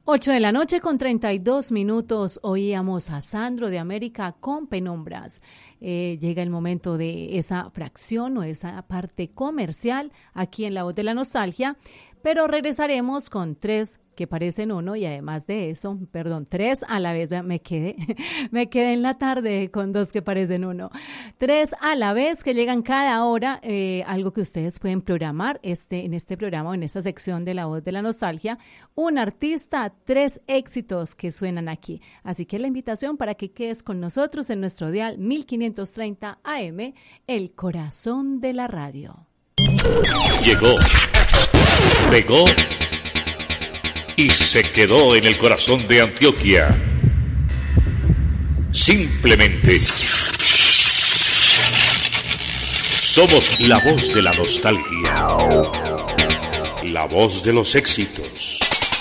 8:32 p.m. Oíamos a Sandro de América con Penumbras. Llega el momento de esa fracción o esa parte comercial aquí en La Voz de la Nostalgia, pero regresaremos con tres que parecen uno y además de eso, tres a la vez, me quedé en la tarde con dos que parecen uno, tres a la vez que llegan cada hora, algo que ustedes pueden programar en este programa o en esta sección de La Voz de la Nostalgia, un artista, tres éxitos que suenan aquí, así que la invitación para que quedes con nosotros en nuestro dial 1530 AM, el corazón de la radio. Llegó, pegó y se quedó en el corazón de Antioquia. Simplemente somos la voz de la nostalgia, la voz de los éxitos.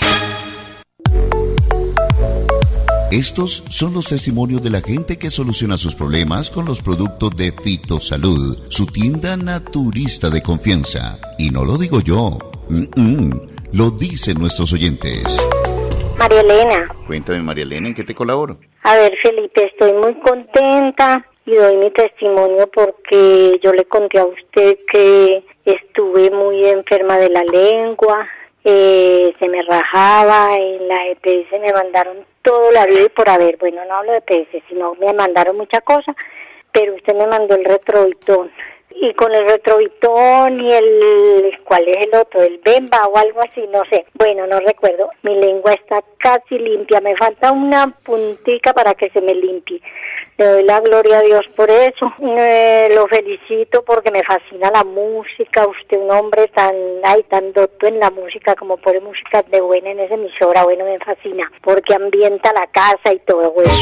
Estos son los testimonios de la gente que soluciona sus problemas con los productos de Fitosalud, su tienda naturista de confianza. Y no lo digo yo, lo dicen nuestros oyentes. María Elena. Cuéntame, María Elena, ¿en qué te colaboro? A ver, Felipe, estoy muy contenta y doy mi testimonio porque yo le conté a usted que estuve muy enferma de la lengua, se me rajaba, en la EPS me mandaron todo la vida y por haber, bueno, no hablo de EPS, sino me mandaron mucha cosa, pero usted me mandó el Retrovitón. Y con el Retrovitón y ¿cuál es el otro? El Bemba o algo así, no sé. Bueno, no recuerdo. Mi lengua está casi limpia. Me falta una puntica para que se me limpie. Le doy la gloria a Dios por eso. Lo felicito porque me fascina la música. Usted un hombre tan docto en la música, como pone música de buena en esa emisora. Bueno, me fascina porque ambienta la casa y todo, bueno.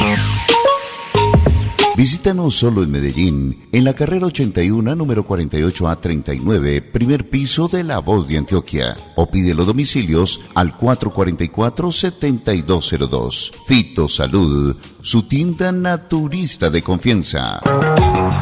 Visítanos solo en Medellín, en la carrera 81, número 48A39, primer piso de La Voz de Antioquia. O pide los domicilios al 444-7202. Fitosalud, su tienda naturista de confianza.